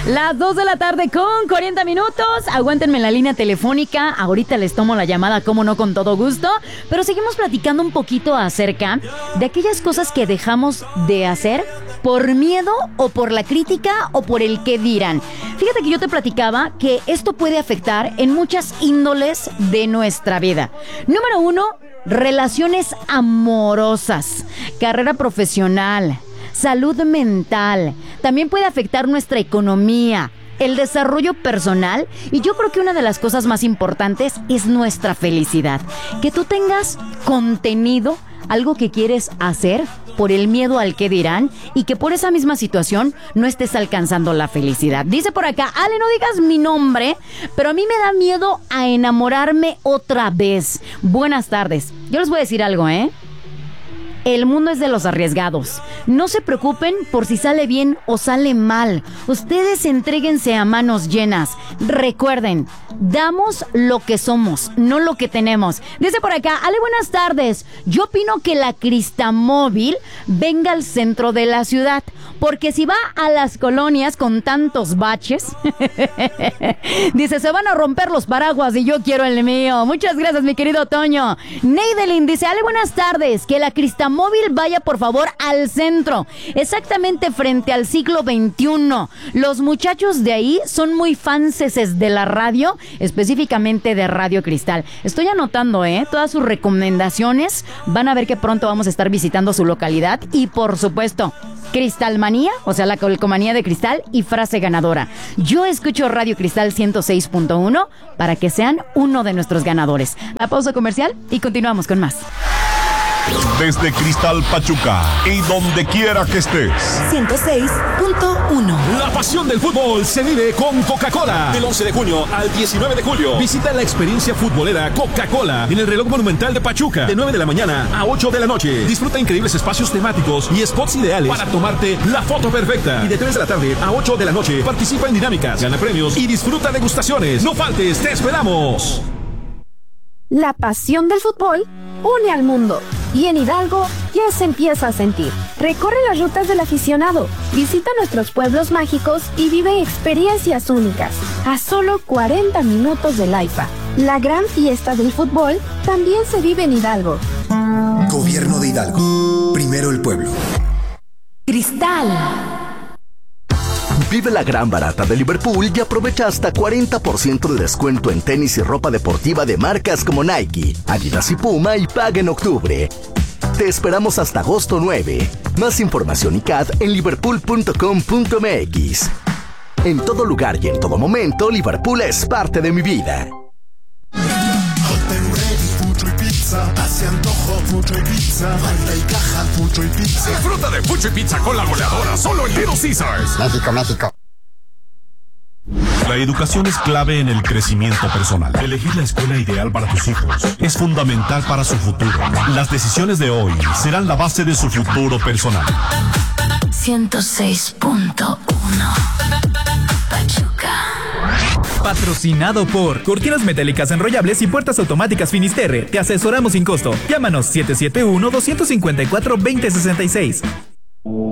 Las 2 de la tarde con 40 minutos. Aguántenme en la línea telefónica. Ahorita les tomo la llamada, como no, con todo gusto. Pero seguimos platicando un poquito acerca de aquellas cosas que dejamos de hacer por miedo o por la crítica o por el qué dirán. Fíjate que yo te platicaba que esto puede afectar en muchas índoles de nuestra vida. Número 1, relaciones amorosas, carrera profesional, salud mental. También puede afectar nuestra economía, el desarrollo personal, y yo creo que una de las cosas más importantes es nuestra felicidad. Que tú tengas contenido, algo que quieres hacer por el miedo al que dirán, y que por esa misma situación no estés alcanzando la felicidad. Dice por acá, Ale, no digas mi nombre, pero a mí me da miedo a enamorarme otra vez. Buenas tardes. Yo les voy a decir algo, El mundo es de los arriesgados. No se preocupen por si sale bien o sale mal. Ustedes entréguense a manos llenas. Recuerden, damos lo que somos, no lo que tenemos. Dice por acá, Ale, buenas tardes. Yo opino que la Cristamóvil venga al centro de la ciudad, porque si va a las colonias con tantos baches, dice, se van a romper los paraguas y yo quiero el mío. Muchas gracias, mi querido Toño. Neidelin dice, Ale, buenas tardes. Que la Cristamóvil vaya por favor al centro, exactamente frente al Siglo XXI. Los muchachos de ahí son muy fanses de la radio, específicamente de Radio Cristal. Estoy anotando, todas sus recomendaciones. Van a ver que pronto vamos a estar visitando su localidad. Y por supuesto, Cristalmanía, o sea, la calcomanía de cristal y frase ganadora. Yo escucho Radio Cristal 106.1 para que sean uno de nuestros ganadores. La pausa comercial y continuamos con más. Desde Cristal Pachuca y donde quiera que estés. 106.1. La pasión del fútbol se vive con Coca-Cola. Del 11 de junio al 19 de julio. Visita la experiencia futbolera Coca-Cola en el reloj monumental de Pachuca. De 9 de la mañana a 8 de la noche. Disfruta increíbles espacios temáticos y spots ideales para tomarte la foto perfecta. Y de 3 de la tarde a 8 de la noche participa en dinámicas, gana premios y disfruta degustaciones. No faltes, te esperamos. La pasión del fútbol une al mundo. Y en Hidalgo ya se empieza a sentir. Recorre las rutas del aficionado, visita nuestros pueblos mágicos y vive experiencias únicas. A solo 40 minutos del AIFA. La gran fiesta del fútbol también se vive en Hidalgo. Gobierno de Hidalgo. Primero el pueblo. Cristal. Vive la gran barata de Liverpool y aprovecha hasta 40% de descuento en tenis y ropa deportiva de marcas como Nike, Adidas y Puma, y paga en octubre. Te esperamos hasta agosto 9. Más información y CAT en liverpool.com.mx. En todo lugar y en todo momento, Liverpool es parte de mi vida. Hace antojo, Fucho y Pizza. Falta y caja, Fucho y Pizza. Disfruta de Fucho y Pizza con la goleadora solo en Little Caesars. México, México. La educación es clave en el crecimiento personal. Elegir la escuela ideal para tus hijos es fundamental para su futuro. Las decisiones de hoy serán la base de su futuro personal. 106.1 Pachuca. Patrocinado por Cortinas Metálicas Enrollables y Puertas Automáticas Finisterre. Te asesoramos sin costo. Llámanos 771-254-2066.